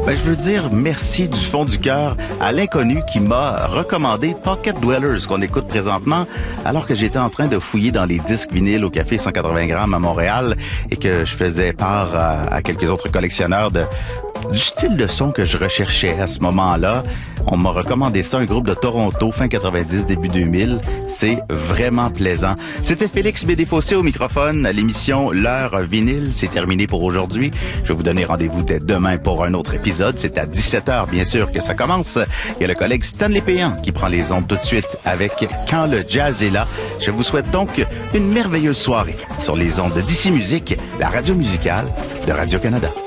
Je veux dire merci du fond du cœur à l'inconnu qui m'a recommandé Pocket Dwellers qu'on écoute présentement alors que j'étais en train de fouiller dans les disques vinyles au Café 180 grammes à Montréal et que je faisais part à quelques autres collectionneurs du style de son que je recherchais à ce moment-là. On m'a recommandé ça, un groupe de Toronto, fin 90, début 2000. C'est vraiment plaisant. C'était Félix Bédéfossé au microphone. L'émission L'heure vinyle, c'est terminé pour aujourd'hui. Je vais vous donner rendez-vous dès demain pour un autre épisode. C'est à 17h, bien sûr, que ça commence. Il y a le collègue Stanley Péan qui prend les ondes tout de suite avec Quand le jazz est là. Je vous souhaite donc une merveilleuse soirée sur les ondes de DC Musique, la radio musicale de Radio-Canada.